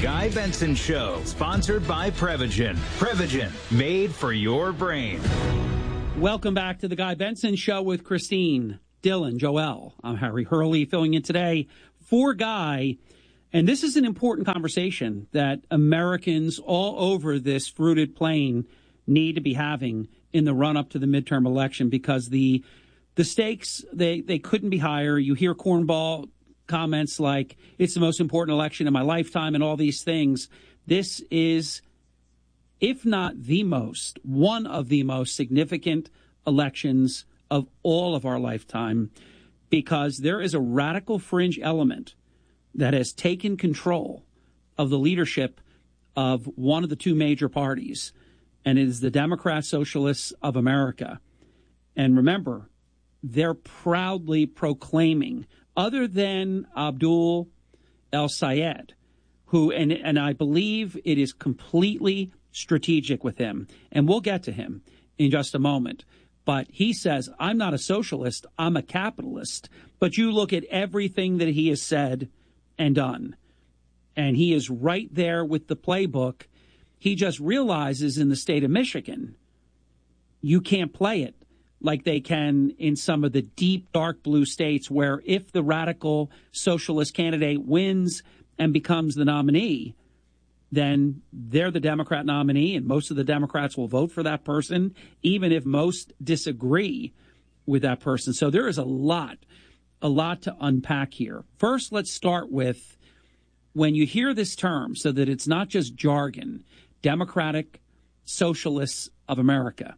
Guy Benson Show, sponsored by Prevagen. Prevagen, made for your brain. Welcome back to the Guy Benson Show with Christine, Dylan, Joel. I'm Harry Hurley, filling in today for Guy. And this is an important conversation that Americans all over this fruited plain need to be having in the run-up to the midterm election, because the stakes, they couldn't be higher. You hear cornball comments like, it's the most important election in my lifetime and all these things. This is, if not the most, one of the most significant elections of all of our lifetime, because there is a radical fringe element that has taken control of the leadership of one of the two major parties, and it is the Democrat Socialists of America. And remember, they're proudly proclaiming, other than Abdul El-Sayed, who, and I believe it is completely strategic with him, and we'll get to him in just a moment. But he says, I'm not a socialist, I'm a capitalist. But you look at everything that he has said and done, and he is right there with the playbook. He just realizes in the state of Michigan, you can't play it like they can in some of the deep, dark blue states, where if the radical socialist candidate wins and becomes the nominee, then they're the Democrat nominee, and most of the Democrats will vote for that person, even if most disagree with that person. So there is a lot to unpack here. First, let's start with, when you hear this term, so that it's not just jargon, Democratic Socialists of America.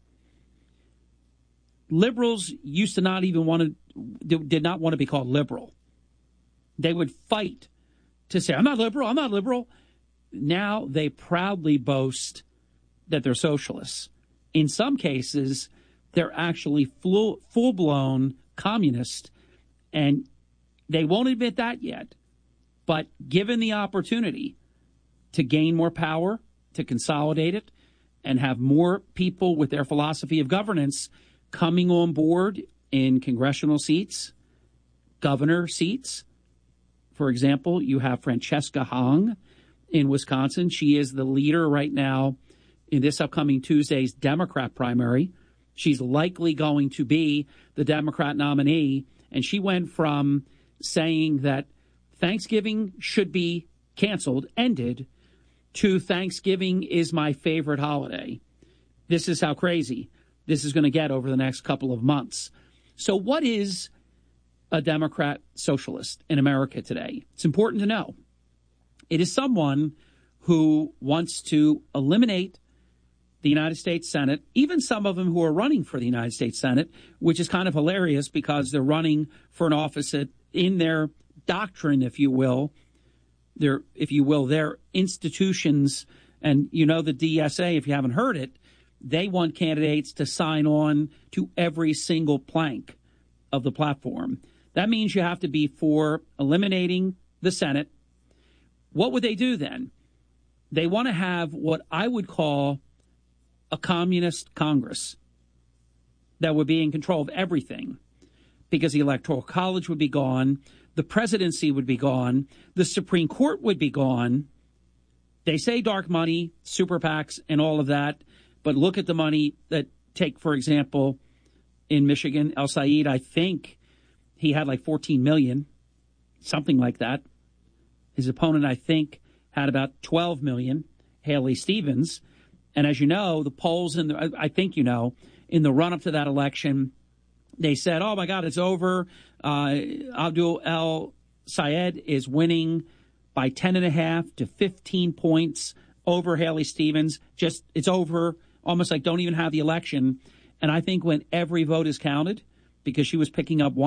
Liberals used to not even did not want to be called liberal. They would fight to say, I'm not liberal, I'm not liberal. Now they proudly boast that they're socialists. In some cases, they're actually full-blown communist, and they won't admit that yet. But given the opportunity to gain more power, to consolidate it, and have more people with their philosophy of governance coming on board in congressional seats, governor seats. For example, you have Francesca Hong in Wisconsin. She is the leader right now in this upcoming Tuesday's Democrat primary. She's likely going to be the Democrat nominee. And she went from saying that Thanksgiving should be canceled, ended, to Thanksgiving is my favorite holiday. This is how crazy this is going to get over the next couple of months. So what is a Democrat socialist in America today? It's important to know. It is someone who wants to eliminate the United States Senate, even some of them who are running for the United States Senate, which is kind of hilarious because they're running for an office that, in their doctrine, if you will, their institutions, and you know the DSA, if you haven't heard it, they want candidates to sign on to every single plank of the platform. That means you have to be for eliminating the Senate. What would they do then? They want to have what I would call a communist Congress that would be in control of everything, because the Electoral College would be gone, the presidency would be gone, the Supreme Court would be gone. They say dark money, super PACs, and all of that, but look at the money that, take, for example, in Michigan, El-Sayed, I think he had like $14 million, something like that. His opponent, I think, had about $12 million, Haley Stevens. And as you know, the polls, I think you know, in the run-up to that election, they said, oh, my God, it's over. Abdul El-Sayed is winning by 10.5 to 15 points over Haley Stevens. Just, it's over, almost like don't even have the election. And I think when every vote is counted, because she was picking up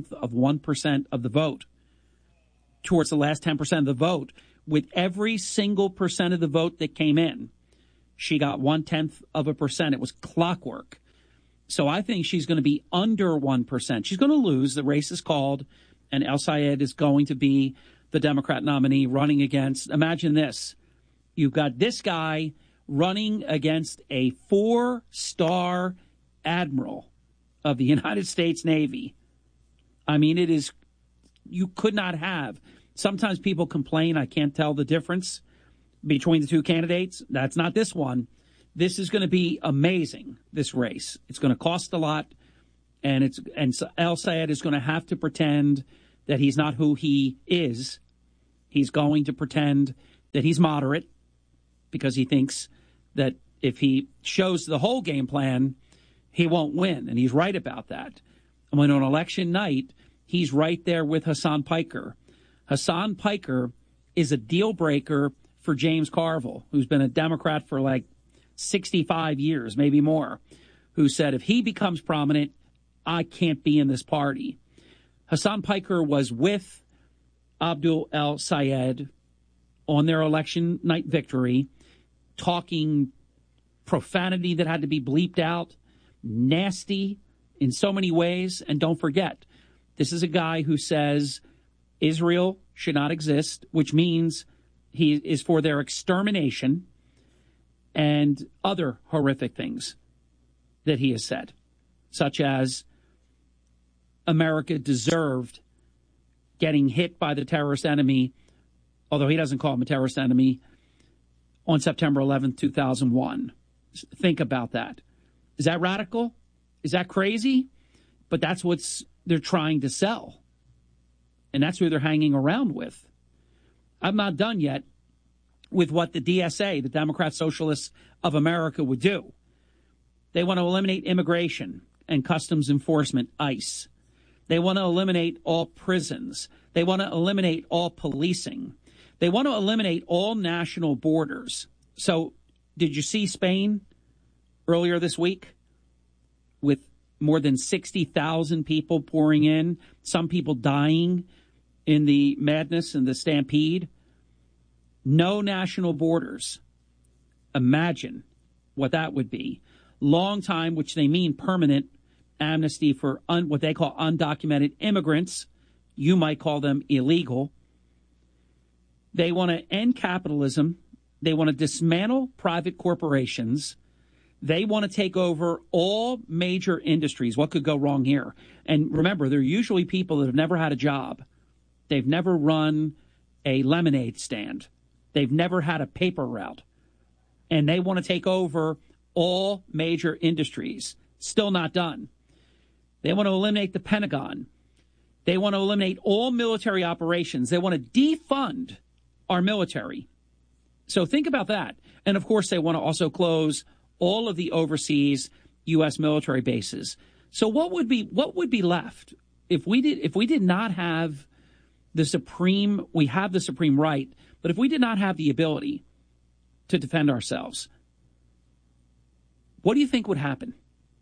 0.1% of the vote towards the last 10% of the vote, with every single percent of the vote that came in, she got 0.1%. It was clockwork. So I think she's going to be under 1%. She's going to lose. The race is called, and El-Sayed is going to be the Democrat nominee running against, imagine this, you've got this guy running against a 4-star admiral of the United States Navy. I mean, it is, you could not have. Sometimes people complain, I can't tell the difference between the two candidates. That's not this one. This is going to be amazing, this race. It's going to cost a lot, and El-Sayed is going to have to pretend that he's not who he is. He's going to pretend that he's moderate because he thinks that if he shows the whole game plan, he won't win, and he's right about that. And when on election night, he's right there with Hasan Piker. Hasan Piker is a deal breaker for James Carville, who's been a Democrat for like 65 years, maybe more, who said if he becomes prominent, I can't be in this party. Hasan Piker was with Abdul El-Sayed on their election night victory, talking profanity that had to be bleeped out, nasty in so many ways. And don't forget, this is a guy who says Israel should not exist, which means he is for their extermination, and other horrific things that he has said, such as America deserved getting hit by the terrorist enemy, although he doesn't call him a terrorist enemy, on September 11th, 2001. Think about that. Is that radical? Is that crazy? But that's what they're trying to sell. And that's who they're hanging around with. I'm not done yet with what the DSA, the Democrat Socialists of America, would do. They want to eliminate immigration and customs enforcement, ICE. They want to eliminate all prisons. They want to eliminate all policing. They want to eliminate all national borders. So did you see Spain earlier this week with more than 60,000 people pouring in, some people dying in the madness and the stampede? No national borders. Imagine what that would be. Long time, which they mean permanent, amnesty for what they call undocumented immigrants. You might call them illegal. They want to end capitalism. They want to dismantle private corporations. They want to take over all major industries. What could go wrong here? And remember, they're usually people that have never had a job. They've never run a lemonade stand. They've never had a paper route. And they want to take over all major industries. Still not done. They want to eliminate the Pentagon. They want to eliminate all military operations. They want to defund our military. So think about that. And, of course, they want to also close all of the overseas U.S. military bases. So what would be left if we did not have the supreme? We have the supreme right, but if we did not have the ability to defend ourselves, what do you think would happen?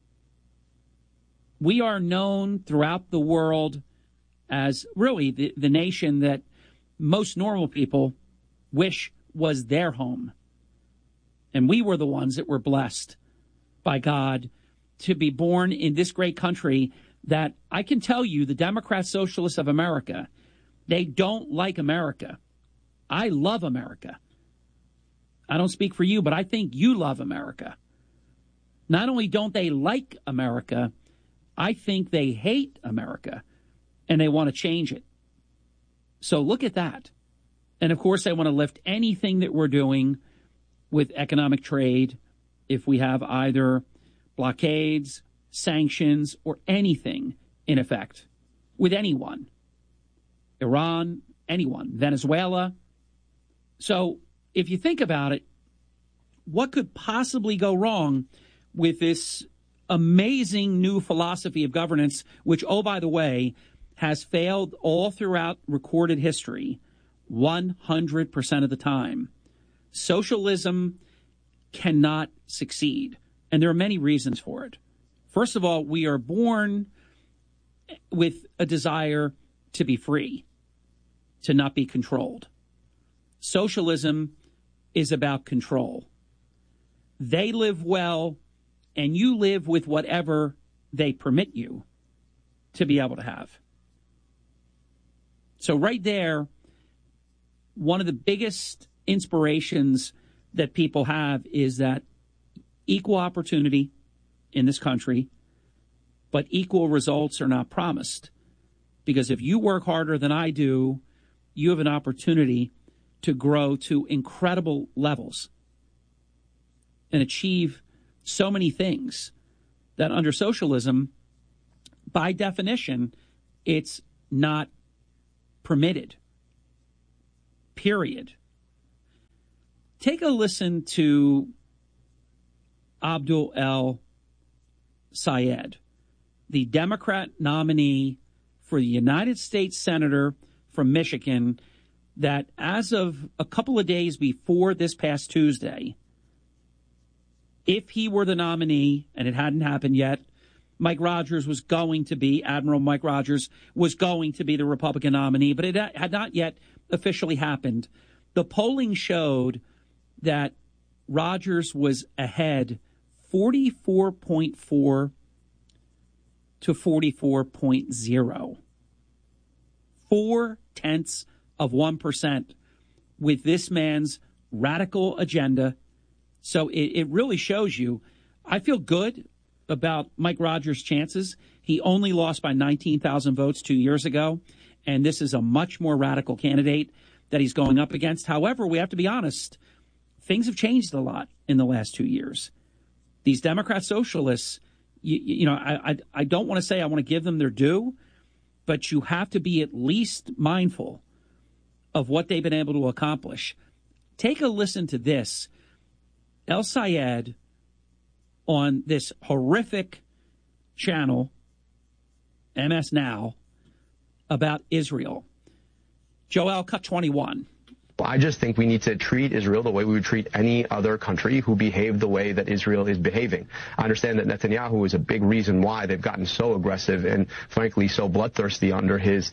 We are known throughout the world as really the nation that most normal people wish was their home. And we were the ones that were blessed by God to be born in this great country that I can tell you, the Democrat Socialists of America, they don't like America. I love America. I don't speak for you, but I think you love America. Not only don't they like America, I think they hate America, and they want to change it. So look at that. And, of course, they want to lift anything that we're doing with economic trade if we have either blockades, sanctions, or anything in effect with anyone. Iran, anyone, Venezuela. So if you think about it, what could possibly go wrong with this amazing new philosophy of governance, which, oh, by the way, has failed all throughout recorded history 100% of the time? Socialism cannot succeed, and there are many reasons for it. First of all, we are born with a desire to be free, to not be controlled. Socialism is about control. They live well, and you live with whatever they permit you to be able to have. So right there, one of the biggest inspirations that people have is that equal opportunity in this country, but equal results are not promised. Because if you work harder than I do, you have an opportunity to grow to incredible levels and achieve so many things that under socialism, by definition, it's not permitted. Period. Take a listen to Abdul El-Sayed, the Democrat nominee for the United States Senator from Michigan, that as of a couple of days before this past Tuesday, if he were the nominee, and it hadn't happened yet, Mike Rogers was going to be, Admiral Mike Rogers was going to be the Republican nominee, but it had not yet officially happened. The polling showed that Rogers was ahead 44.4 to 44.0. 0.4% with this man's radical agenda. So it really shows you. I feel good about Mike Rogers' chances. He only lost by 19,000 votes 2 years ago, and this is a much more radical candidate that he's going up against. However, we have to be honest, things have changed a lot in the last 2 years. These Democrat socialists, I don't want to say I want to give them their due, but you have to be at least mindful of what they've been able to accomplish. Take a listen to this. El-Sayed on this horrific channel, MS Now, about Israel. Joel, cut 21. I just think we need to treat Israel the way we would treat any other country who behaved the way that Israel is behaving. I understand that Netanyahu is a big reason why they've gotten so aggressive and, frankly, so bloodthirsty under his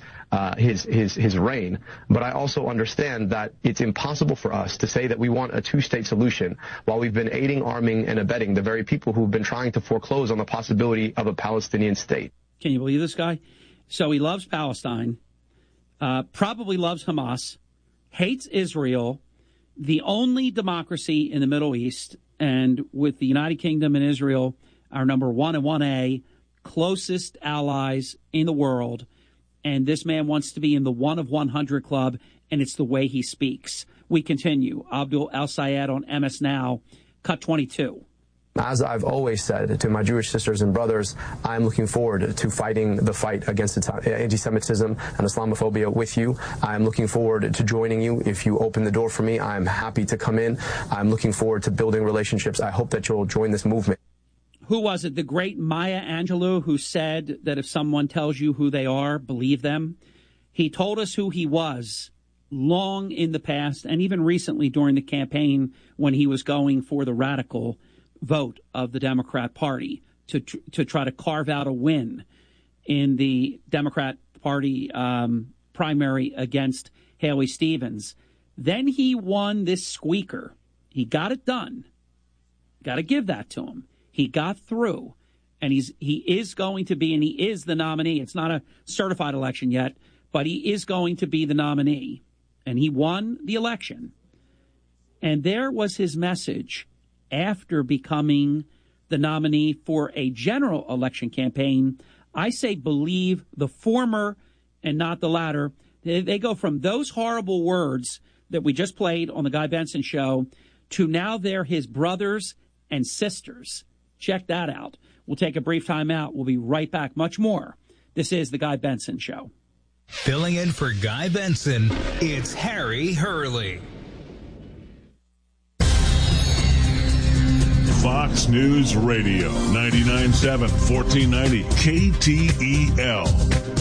reign. But I also understand that it's impossible for us to say that we want a two-state solution while we've been aiding, arming, and abetting the very people who've been trying to foreclose on the possibility of a Palestinian state. Can you believe this guy? So he loves Palestine, probably loves Hamas, hates Israel, the only democracy in the Middle East, and with the United Kingdom and Israel, our number 1 and 1A, closest allies in the world. And this man wants to be in the 1 of 100 club, and it's the way he speaks. We continue. Abdul El-Sayed on MS Now, cut 22. As I've always said to my Jewish sisters and brothers, I'm looking forward to fighting the fight against anti-Semitism and Islamophobia with you. I'm looking forward to joining you. If you open the door for me, I'm happy to come in. I'm looking forward to building relationships. I hope that you'll join this movement. Who was it? The great Maya Angelou, who said that if someone tells you who they are, believe them. He told us who he was long in the past, and even recently during the campaign when he was going for the radical vote of the Democrat Party to try to carve out a win in the Democrat Party primary against Haley Stevens. Then he won this squeaker. He got it done. Got to give that to him. He got through, and he is going to be, and he is the nominee. It's not a certified election yet, but he is going to be the nominee, and he won the election. And there was his message after becoming the nominee for a general election campaign. I say believe the former and not the latter. They go from those horrible words that we just played on the Guy Benson Show to now they're his brothers and sisters. Check that out. We'll take a brief time out. We'll be right back. Much more. This is the Guy Benson Show. Filling in for Guy Benson, it's Harry Hurley. Fox News Radio, 99.7, 1490, KTEL.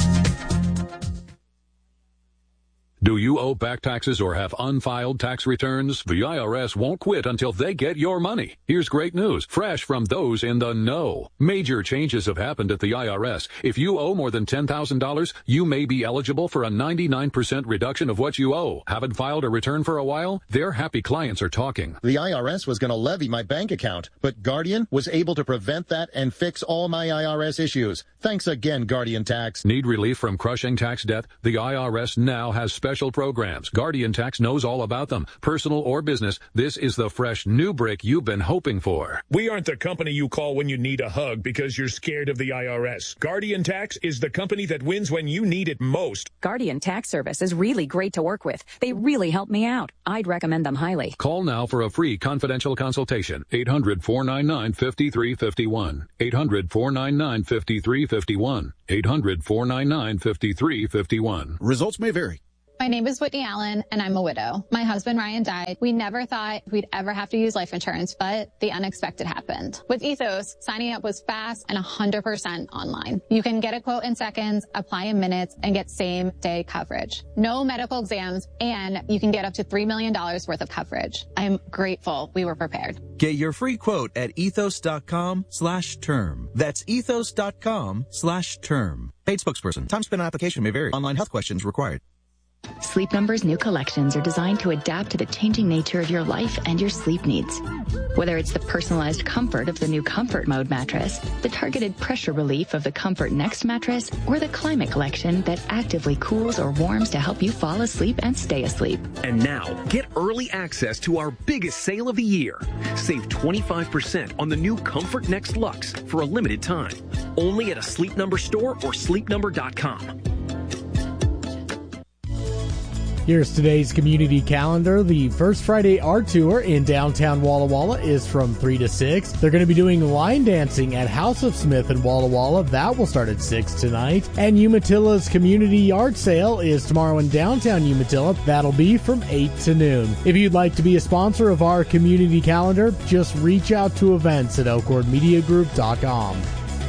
Do you owe back taxes or have unfiled tax returns? The IRS won't quit until they get your money. Here's great news, fresh from those in the know. Major changes have happened at the IRS. If you owe more than $10,000, you may be eligible for a 99% reduction of what you owe. Haven't filed a return for a while? Their happy clients are talking. The IRS was going to levy my bank account, but Guardian was able to prevent that and fix all my IRS issues. Thanks again, Guardian Tax. Need relief from crushing tax debt? The IRS now has special special programs. Guardian Tax knows all about them. Personal or business, this is the fresh new break you've been hoping for. We aren't the company you call when you need a hug because you're scared of the IRS. Guardian Tax is the company that wins when you need it most. Guardian Tax Service is really great to work with. They really help me out. I'd recommend them highly. Call now for a free confidential consultation. 800-499-5351. 800-499-5351. 800-499-5351. Results may vary. My name is Whitney Allen, and I'm a widow. My husband, Ryan, died. We never thought we'd ever have to use life insurance, but the unexpected happened. With Ethos, signing up was fast and 100% online. You can get a quote in seconds, apply in minutes, and get same-day coverage. No medical exams, and you can get up to $3 million worth of coverage. I'm grateful we were prepared. Get your free quote at ethos.com/term. That's ethos.com/term. Paid spokesperson. Time spent on application may vary. Online health questions required. Sleep Number's new collections are designed to adapt to the changing nature of your life and your sleep needs. Whether it's the personalized comfort of the new Comfort Mode mattress, the targeted pressure relief of the Comfort Next mattress, or the Climate Collection that actively cools or warms to help you fall asleep and stay asleep. And now, get early access to our biggest sale of the year. Save 25% on the new Comfort Next Luxe for a limited time. Only at a Sleep Number store or sleepnumber.com. Here's today's community calendar. The First Friday Art Tour in downtown Walla Walla is from 3 to 6. They're going to be doing line dancing at House of Smith in Walla Walla. That will start at 6 tonight. And Umatillo's Community Art Sale is tomorrow in downtown Umatilla. That'll be from 8 to noon. If you'd like to be a sponsor of our community calendar, just reach out to events at elkhornmediagroup.com.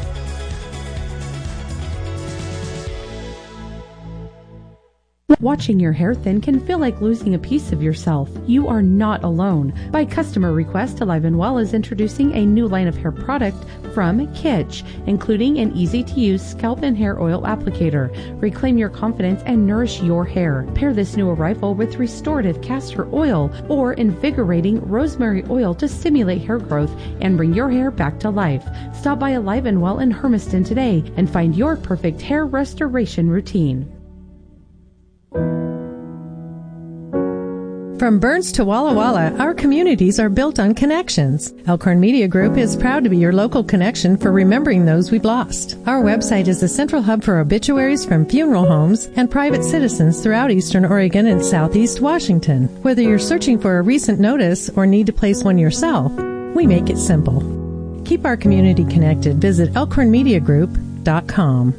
Watching your hair thin can feel like losing a piece of yourself. You are not alone. By customer request, Alive & Well is introducing a new line of hair product from Kitsch, including an easy-to-use scalp and hair oil applicator. Reclaim your confidence and nourish your hair. Pair this new arrival with restorative castor oil or invigorating rosemary oil to stimulate hair growth and bring your hair back to life. Stop by Alive & Well in Hermiston today and find your perfect hair restoration routine. From Burns to Walla Walla, our communities are built on connections. Elkhorn Media Group is proud to be your local connection for remembering those we've lost. Our website is the central hub for obituaries from funeral homes and private citizens throughout Eastern Oregon and Southeast Washington. Whether you're searching for a recent notice or need to place one yourself, we make it simple. Keep our community connected. Visit elkhornmediagroup.com.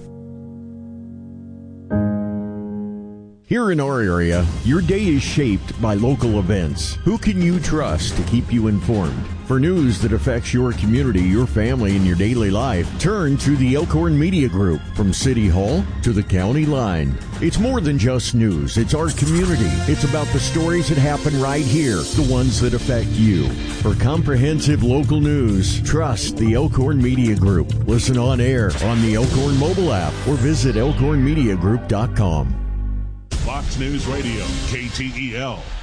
Here in our area, your day is shaped by local events. Who can you trust to keep you informed? For news that affects your community, your family, and your daily life, turn to the Elkhorn Media Group. From City Hall to the county line. It's more than just news. It's our community. It's about the stories that happen right here, the ones that affect you. For comprehensive local news, trust the Elkhorn Media Group. Listen on air on the Elkhorn mobile app or visit elkhornmediagroup.com. Fox News Radio, KTEL.